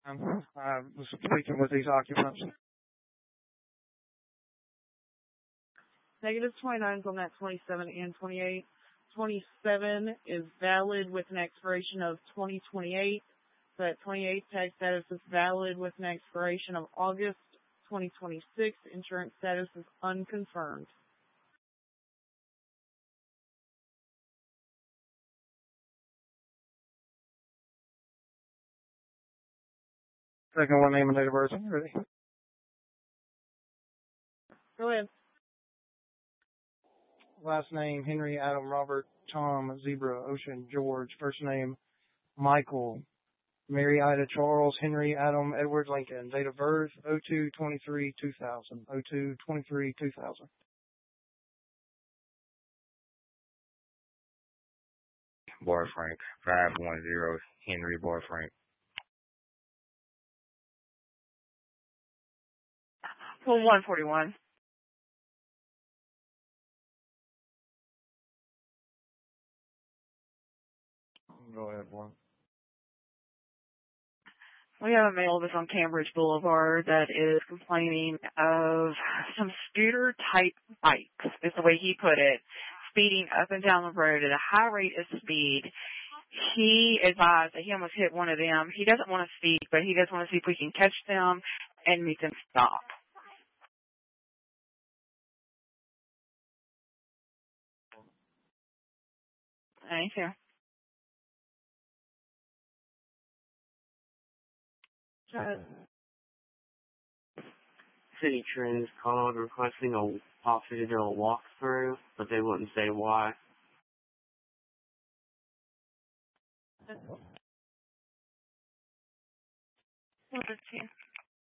I was speaking with these occupants. Negative 29s on that 27 and 28. 27 is valid with an expiration of 2028. So that 28 tag status is valid with an expiration of August 2026. Insurance status is unconfirmed. Second one, name and date of birth. Ready? Go ahead. Last name, Henry, Adam, Robert, Tom, Zebra, Ocean, George. First name, Michael, Mary, Ida, Charles, Henry, Adam, Edward, Lincoln. Date of birth, 02-23-2000. 02-23-2000. Bar Frank, 510 Henry Bar Frank. Well, 141. Go ahead, boy. We have a male that's on Cambridge Boulevard that is complaining of some scooter-type bikes, is the way he put it, speeding up and down the road at a high rate of speed. He advised that he almost hit one of them. He doesn't want to speak, but he does want to see if we can catch them and make them stop. Thank you. City Trends called requesting a officer to do a walkthrough, but they wouldn't say why. Well, let's see.